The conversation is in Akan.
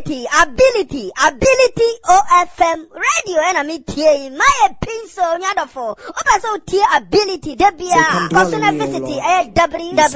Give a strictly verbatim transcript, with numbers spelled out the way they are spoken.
ability, ability, ability O F M radio and a metie my pencil nyadofo. Opa so tie ability debia. Kosuna visit eh w